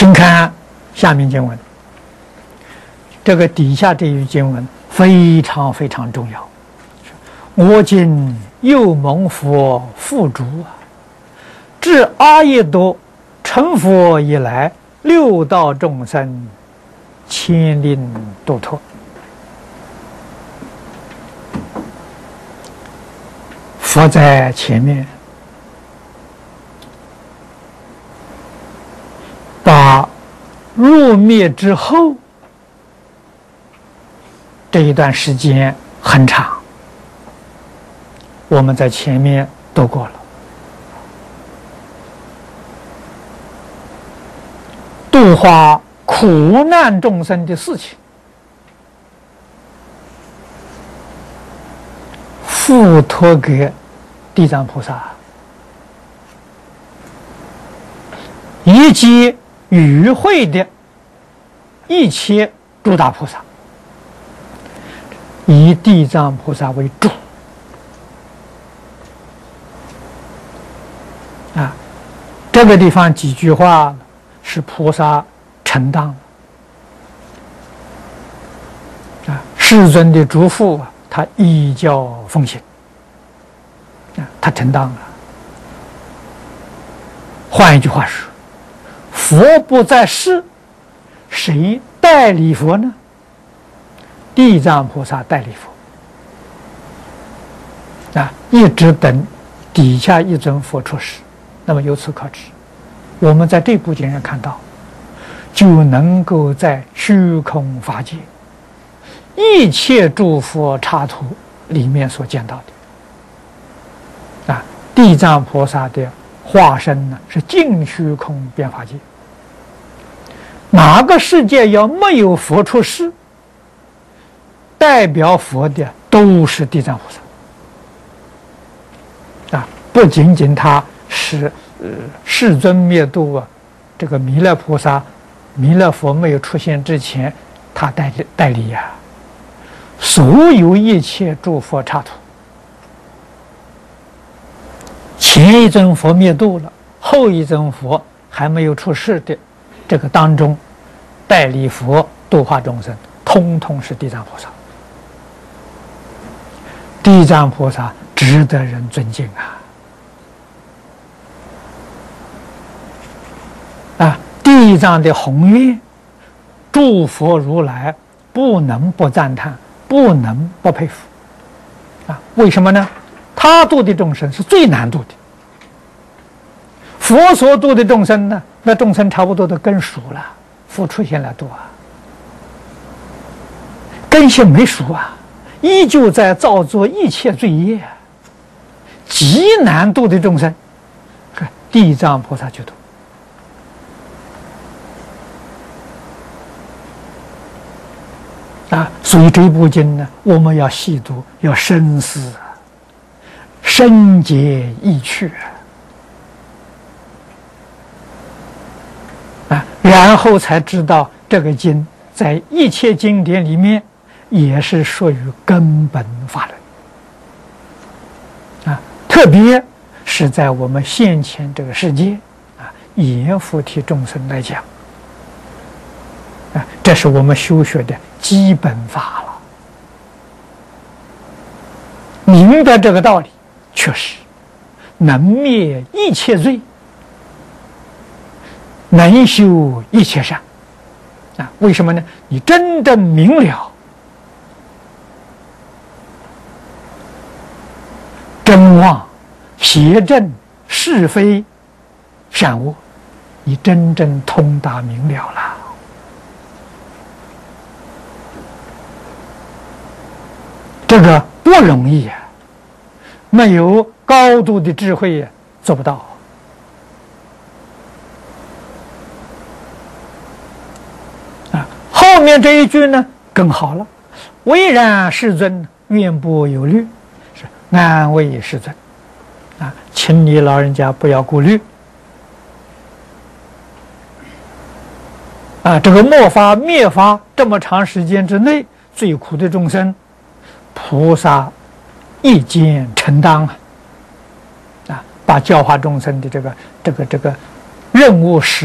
请看下面经文，这个底下这一经文非常非常重要。我今又蒙佛付嘱自阿逸多成佛以来，六道众生牵令度脱。佛在前面把入灭之后这一段时间很长，我们在前面读过了。度化苦难众生的事情，付托给地藏菩萨，以及与会的一切诸大菩萨，以地藏菩萨为主啊。这个地方几句话是菩萨承当啊，世尊的嘱咐啊，他依教奉行啊，他承当了。换一句话说，佛不在世，谁代理佛呢？地藏菩萨代理佛啊，一直等底下一尊佛出世。那么由此可知，我们在这部经上看到，就能够在虚空法界一切诸佛刹土里面所见到的啊，地藏菩萨的化身呢是净虚空遍法界。哪个世界要没有佛出世，代表佛的都是地藏菩萨啊，不仅仅他是世尊灭度啊，这个弥勒菩萨、弥勒佛没有出现之前，他代理呀，所有一切诸佛刹土，前一尊佛灭度了，后一尊佛还没有出世的这个当中，代理佛度化众生，通通是地藏菩萨。地藏菩萨值得人尊敬啊！地藏的宏愿，诸佛如来不能不赞叹，不能不佩服啊！为什么呢？他度的众生是最难度的，佛所度的众生呢，那众生差不多都根熟了，佛出现来度啊，根性没熟啊，依旧在造作一切罪业，极难度的众生，地藏菩萨去度啊。所以这部经呢，我们要细读，要深思，深解意趣啊，然后才知道这个经在一切经典里面也是属于根本法论啊，特别是在我们现前这个世界啊，严复替众生来讲啊，这是我们修学的基本法了。明白这个道理，确实能灭一切罪，能修一切善啊！为什么呢？你真正明了真妄、邪正、是非、善恶，你真正通达明了了。这个不容易呀，没有高度的智慧呀，做不到。啊，后面这一句呢更好了，唯然世尊愿不忧虑，是安慰世尊啊，请你老人家不要顾虑啊，这个末法灭法这么长时间之内，最苦的众生，菩萨一肩承担啊，把教化众生的这个任务